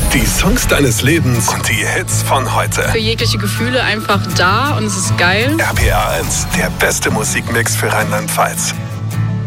Die Songs deines Lebens und die Hits von heute. Für jegliche Gefühle einfach da und es ist geil. RPR 1, der beste Musikmix für Rheinland-Pfalz.